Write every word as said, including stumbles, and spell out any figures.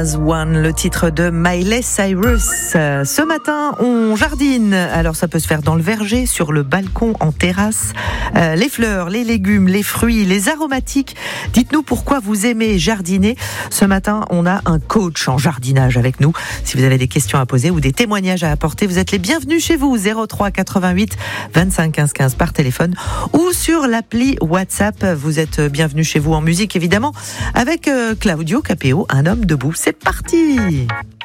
As One, le titre de Miley Cyrus. Ce matin, on jardine. Alors, ça peut se faire dans le verger, sur le balcon, en terrasse. Euh, les fleurs, les légumes, les fruits, les aromatiques. Dites-nous pourquoi vous aimez jardiner. Ce matin, on a un coach en jardinage avec nous. Si vous avez des questions à poser ou des témoignages à apporter, vous êtes les bienvenus chez vous. zéro trois quatre-vingt-huit vingt-cinq quinze quinze par téléphone ou sur l'appli WhatsApp. Vous êtes bienvenus chez vous en musique, évidemment, avec euh, Claudio Capéo, Un homme debout. C'est parti!